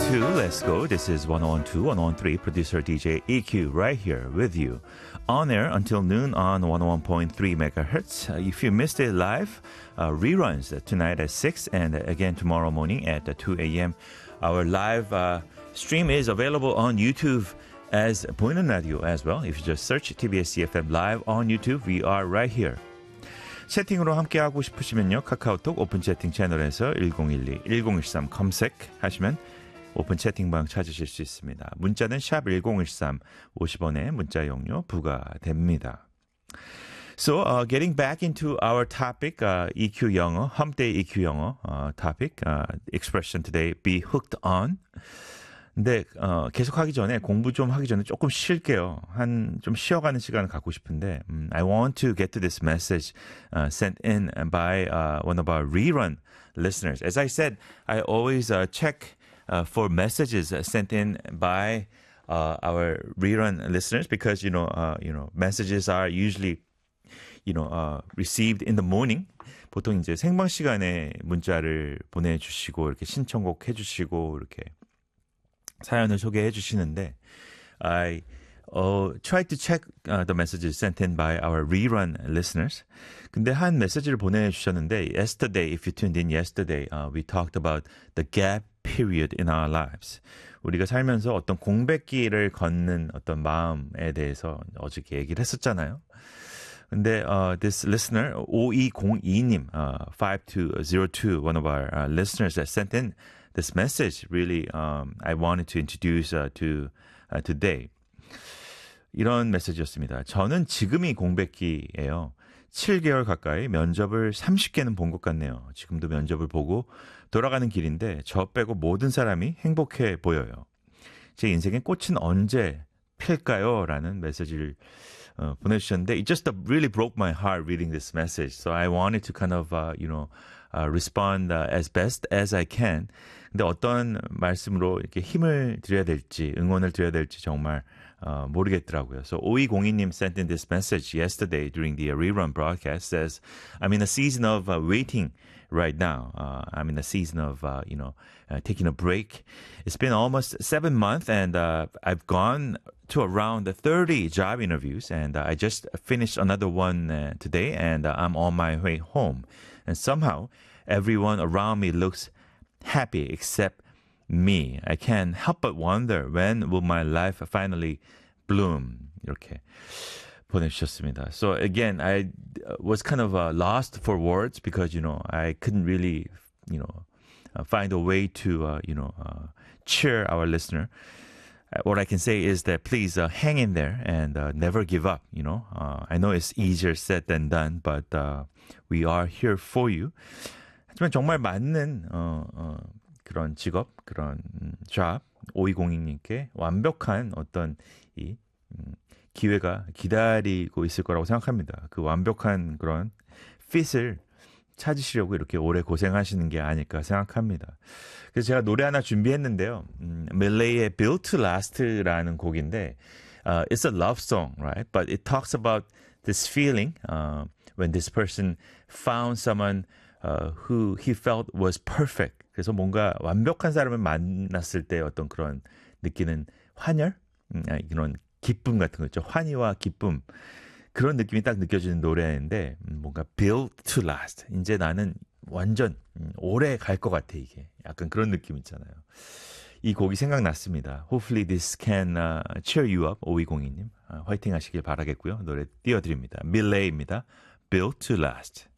1012, let's go. This is 1012, 1013, producer DJ EQ right here with you. On air until noon on 101.3 megahertz. If you missed it live, reruns tonight at 6 and again tomorrow morning at 2 a.m. Our live stream is available on YouTube as 보이는 라디오 as well. If you just search TBS EFM live on YouTube, we are right here. 채팅으로 함께하고 싶으시면요. 카카오톡 오픈 채팅 채널에서 1012, 1013 검색하시면 오픈 채팅방 찾으실 수 있습니다. 문자는 샵 1013, 50원의 문자 용료 부과됩니다. So, getting back into our topic, EQ 영어, hump day EQ 영어 topic, expression today, be hooked on. 근데 계속 하기 전에 공부 좀 하기 전에 조금 쉴게요. 좀 쉬어가는 시간을 갖고 싶은데 I want to get to this message sent in by one of our rerun listeners. As I said, I always check for messages sent in by our rerun listeners because messages are usually received in the morning. 보통 이제 생방 시간에 문자를 보내주시고 이렇게 신청곡 해주시고 이렇게 사연을 소개해 주시는데 I tried to check the messages sent in by our rerun listeners. 근데 한 메시지를 보내주셨는데 yesterday, if you tuned in yesterday, we talked about the gap period in our lives. 우리가 살면서 어떤 공백기를 걷는 어떤 마음에 대해서 어저께 얘기를 했었잖아요. 근데 this listener 5202님 5202 one of our listeners that sent in this message really I wanted to introduce to today. 이런 메시지였습니다. 저는 지금이 공백기예요. 7개월 가까이 면접을 30개는 본 것 같네요. 지금도 면접을 보고 돌아가는 길인데 저 빼고 모든 사람이 행복해 보여요. 제 인생의 꽃은 언제 필까요? 라는 메시지를 보내주셨는데 it just really broke my heart reading this message. So I wanted to kind of respond as best as I can. 근데 어떤 말씀으로 이렇게 힘을 드려야 될지, 응원을 드려야 될지 정말 모르겠더라고요. So 5202님 sent in this message yesterday during the rerun broadcast says, I'm in a season of waiting right now. I'm in a season of, taking a break. It's been almost 7 months and I've gone to around 30 job interviews and I just finished another one today and I'm on my way home. And somehow everyone around me looks happy except me. I can't help but wonder when will my life finally bloom. 이렇게 보내주셨습니다. So again, I was kind of lost for words because, I couldn't really, find a way to, cheer our listener. What I can say is that please hang in there and never give up, I know it's easier said than done, but we are here for you. 하지만 정말 맞는 그런 직업, 그런 job, 5202님께 완벽한 어떤 이 기회가 기다리고 있을 거라고 생각합니다. 그 완벽한 그런 fit을 찾으시려고 이렇게 오래 고생하시는 게 아닐까 생각합니다. 그래서 제가 노래 하나 준비했는데요. 밀레이의 Built to Last라는 곡인데 it's a love song, right? But it talks about this feeling when this person found someone who he felt was perfect. 그래서 뭔가 완벽한 사람을 만났을 때 어떤 그런 느끼는 환열? 이런 기쁨 같은 거 있죠. 환희와 기쁨. 그런 느낌이 딱 느껴지는 노래인데 뭔가 built to last. 이제 나는 완전 오래 갈 것 같아 이게. 약간 그런 느낌 있잖아요. 이 곡이 생각났습니다. Hopefully this can cheer you up. 5202님. 화이팅 하시길 바라겠고요. 노래 띄워드립니다. 밀레이입니다. Built to last.